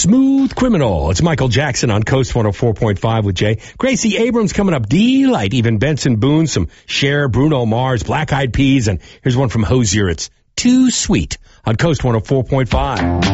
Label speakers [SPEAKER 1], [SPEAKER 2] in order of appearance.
[SPEAKER 1] Smooth Criminal. It's Michael Jackson on Coast 104.5 with Jay. Gracie Abrams coming up. Delight. Even Benson Boone, some Cher, Bruno Mars, Black Eyed Peas, and here's one from Hozier. It's Too Sweet on Coast 104.5.